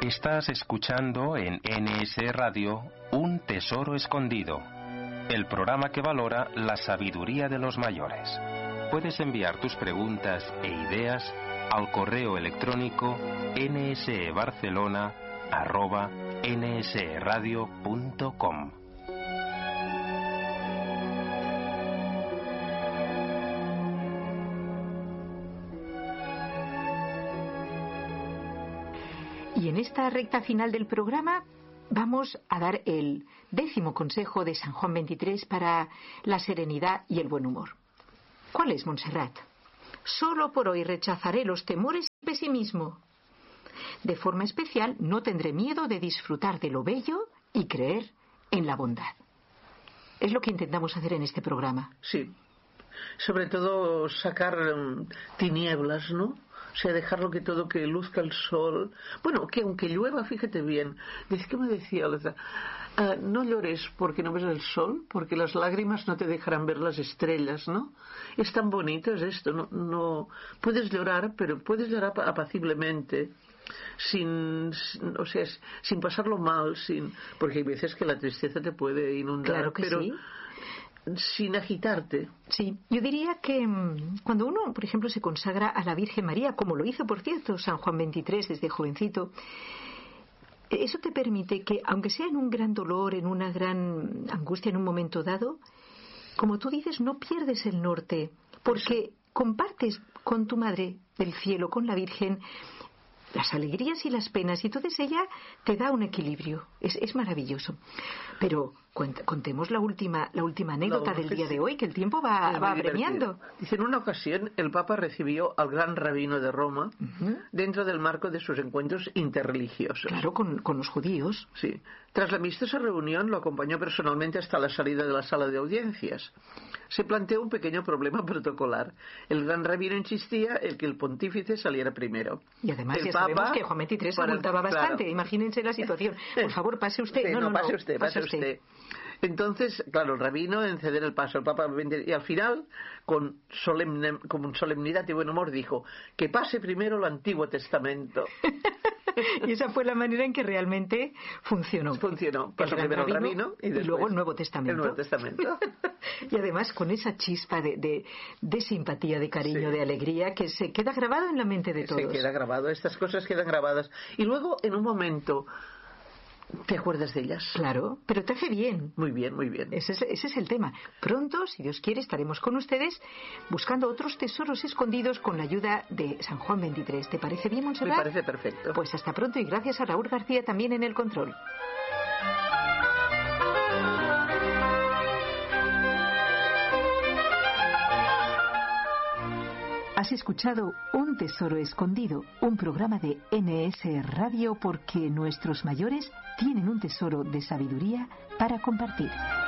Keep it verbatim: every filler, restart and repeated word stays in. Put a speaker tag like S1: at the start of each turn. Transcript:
S1: Estás escuchando en N S Radio Un Tesoro Escondido, el programa que valora la sabiduría de los mayores. Puedes enviar tus preguntas e ideas al correo electrónico nsebarcelona arroba nsradio punto com.
S2: Y en esta recta final del programa vamos a dar el décimo consejo de San Juan veintitrés para la serenidad y el buen humor. ¿Cuál es, Montserrat? Solo por hoy rechazaré los temores y el pesimismo. De forma especial, no tendré miedo de disfrutar de lo bello y creer en la bondad. Es lo que intentamos hacer en este programa.
S3: Sí, sobre todo sacar um, tinieblas, ¿no? O sea, dejarlo que todo, que luzca el sol. Bueno, que aunque llueva, fíjate bien. ¿Qué me decía la otra? Uh, no llores porque no ves el sol, porque las lágrimas no te dejarán ver las estrellas, ¿no? Es tan bonito es esto. No, no puedes llorar, pero puedes llorar apaciblemente. Sin, o sea, sin pasarlo mal, sin, porque hay veces que la tristeza te puede inundar.
S2: Claro que
S3: pero
S2: sí.
S3: Sin agitarte.
S2: Sí, yo diría que mmm, cuando uno, por ejemplo, se consagra a la Virgen María, como lo hizo, por cierto, San Juan veintitrés desde jovencito, eso te permite que, aunque sea en un gran dolor, en una gran angustia, en un momento dado, como tú dices, no pierdes el norte, porque compartes con tu Madre del Cielo, con la Virgen, las alegrías y las penas, y entonces ella te da un equilibrio. Es, es maravilloso. Pero cuenta, contemos la última la última anécdota no, del día de hoy, que el tiempo va, va apremiando.
S3: Dice, en una ocasión el Papa recibió al gran rabino de Roma uh-huh. dentro del marco de sus encuentros interreligiosos.
S2: Claro, con, con los judíos.
S3: Sí. Tras la amistosa reunión lo acompañó personalmente hasta la salida de la sala de audiencias. Se planteó un pequeño problema protocolar. El gran rabino insistía en que el pontífice saliera primero.
S2: Y además
S3: el
S2: ya
S3: Papa,
S2: sabemos que Juan veintitrés se ocultaba bastante. Claro. Imagínense la situación. Por favor, pase usted.
S3: Sí,
S2: no,
S3: no,
S2: no,
S3: pase
S2: no,
S3: usted,
S2: pase
S3: pase
S2: usted.
S3: usted. Entonces, claro, el rabino en ceder el paso al Papa, y al final, con solemne, con solemnidad y buen humor, dijo que pase primero el Antiguo Testamento.
S2: Y esa fue la manera en que realmente funcionó.
S3: Funcionó. Pasó primero el rabino y,
S2: y luego el Nuevo Testamento.
S3: El Nuevo Testamento.
S2: Y además con esa chispa de, de, de simpatía, de cariño, sí. de alegría, que se queda grabado en la mente de todos.
S3: Se queda grabado, estas cosas quedan grabadas. Y luego, en un momento, ¿te acuerdas de ellas?
S2: Claro, pero te hace bien.
S3: Muy bien, muy bien.
S2: Ese es, ese es el tema. Pronto, si Dios quiere, estaremos con ustedes buscando otros tesoros escondidos con la ayuda de San Juan veintitrés. ¿Te parece bien, Montserrat?
S3: Me parece perfecto.
S2: Pues hasta pronto y gracias a Raúl García también en el control. Has escuchado Un Tesoro Escondido, un programa de N S Radio porque nuestros mayores tienen un tesoro de sabiduría para compartir.